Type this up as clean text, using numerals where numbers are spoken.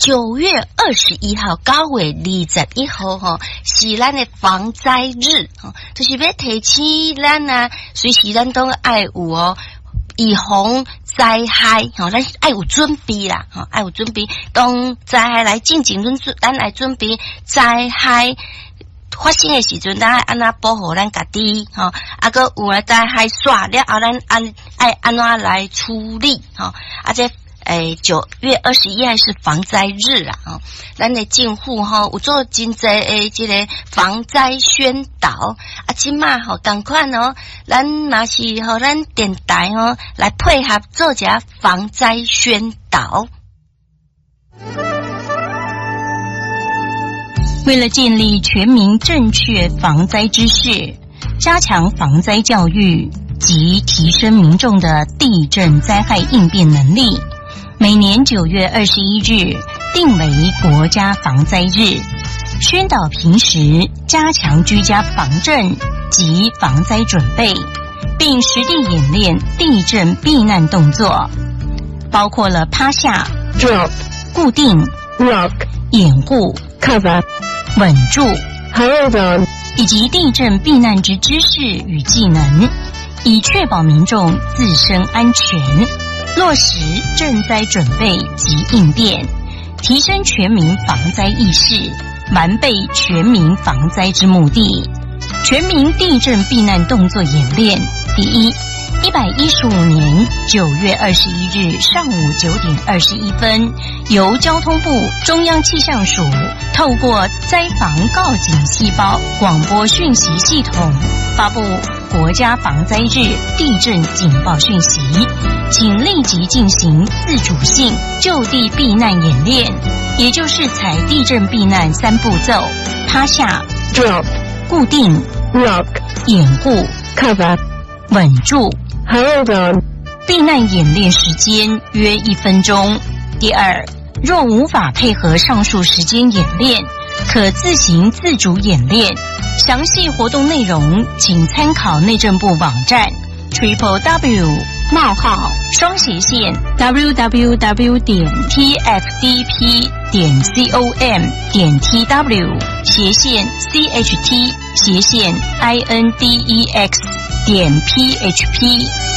9月21号9月21号吼，是咱的防灾日吼，就是要提醒咱啊，随时咱都爱有哦，以防灾害吼，咱爱有准备啦吼，爱有准备，当灾害来进前，咱来准备灾害发生的时阵，咱爱安怎保护咱家己吼，啊个有了灾害煞了后，咱爱安怎来处理吼，啊这。9月21号是防灾日啦，吼，咱的政府吼有做真侪诶，这个防灾宣导啊，即马吼同款哦，咱嘛是吼咱电台哦来配合做一下防灾宣导。 为了建立全民正确防灾知识，加强防灾教育及提升民众的地震灾害应变能力。每年9月21日定为国家防灾日，宣导平时加强居家防震及防灾准备，并实地演练地震避难动作，包括了趴下 drop、 固定 rock、 掩护 cover、 稳住 hold on， 以及地震避难之知识与技能，以确保民众自身安全。落实震灾准备及应变，提升全民防灾意识，完备全民防灾之目的。全民地震避难动作演练，第一，115年9月21日上午9点21分，由交通部中央气象署透过灾防告警细胞广播讯息系统发布国家防灾日地震警报讯息，请立即进行自主性就地避难演练，也就是采地震避难3步骤：趴下 drop、 固定 rock、 掩护 cover、 稳住 hold on。 避难演练时间约1分钟。第二，若无法配合上述时间演练，可自行自主演练。详细活动内容请参考内政部网站 www.tfdp.com.tw/CHT-INDEX.php